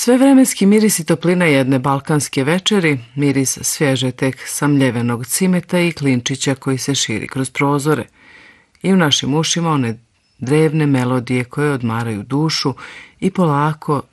Svevremenski miris i toplina jedne balkanske večeri, miris svježe tek samljevenog cimeta i klinčića koji se širi kroz prozore. I u našim ušima one drevne melodije koje odmaraju dušu i polako